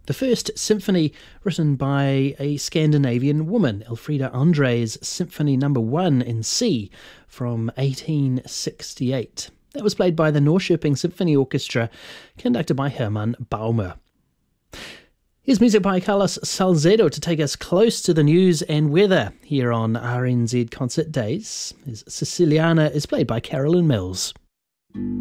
the first symphony written by a Scandinavian woman, Elfrida André's Symphony No. 1 in C from 1868. That was played by the Norrköping Symphony Orchestra, conducted by Hermann Baumer. Here's music by Carlos Salcedo to take us close to the news and weather here on RNZ Concert Days. Siciliana is played by Carolyn Mills.